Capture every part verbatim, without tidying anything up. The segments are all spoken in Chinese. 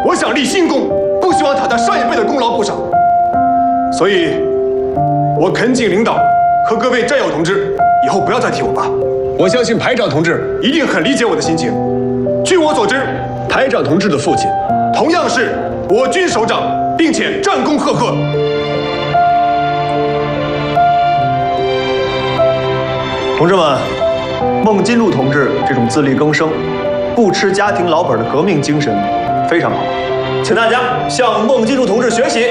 我想立新功，不希望他的上一辈的功劳不少。所以，我恳请领导和各位战友同志，以后不要再提我爸。 我相信排长同志一定很理解我的心情。据我所知， 排长同志的父亲同样是我军首长，并且战功赫赫。 同志们，孟金柱同志这种自力更生、不吃家庭老本的革命精神非常好，请大家向孟金柱同志学习。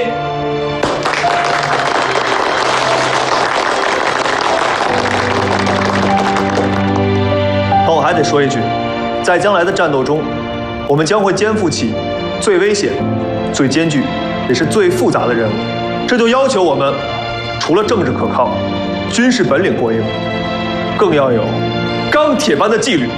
但我还得说一句，在将来的战斗中，我们将会肩负起最危险、最艰巨，也是最复杂的任务。这就要求我们除了政治可靠、军事本领过硬，更要有钢铁般的纪律。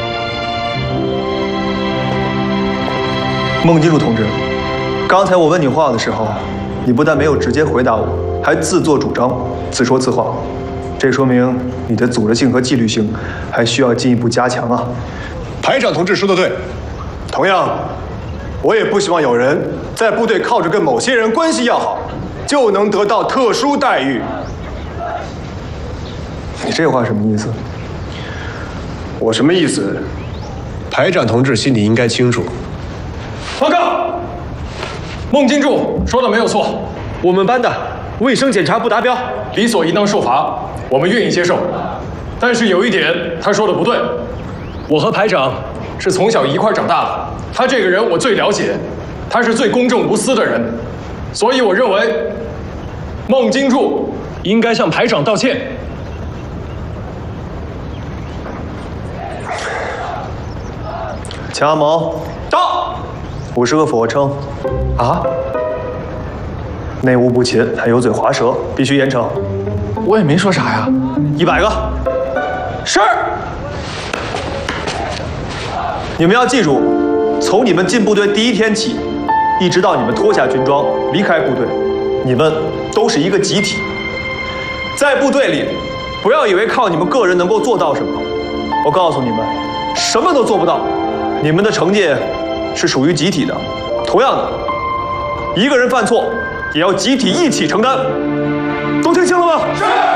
孟金柱同志，刚才我问你话的时候，你不但没有直接回答我，还自作主张、自说自话，这说明你的组织性和纪律性还需要进一步加强啊。 排长同志说的对， 同样，我也不希望有人在部队靠着跟某些人关系要好，就能得到特殊待遇。 你这话什么意思？ 我什么意思？ 排长同志心里应该清楚。 报告，孟金柱说的没有错， 我们班的卫生检查不达标， 理所应当受罚，我们愿意接受。但是有一点，他说的不对。我和排长是从小一块长大的，他这个人我最了解，他是最公正无私的人，所以我认为孟金柱应该向排长道歉。 钱阿毛到，五十个俯卧撑。啊？内务不勤，还油嘴滑舌，必须严惩。 我也没说啥呀。 一百个。是。你们要记住，从你们进部队第一天起，一直到你们脱下军装离开部队，你们都是一个集体。在部队里，不要以为靠你们个人能够做到什么。我告诉你们，什么都做不到。你们的成绩是属于集体的，同样的，一个人犯错也要集体一起承担。都听清了吗？是。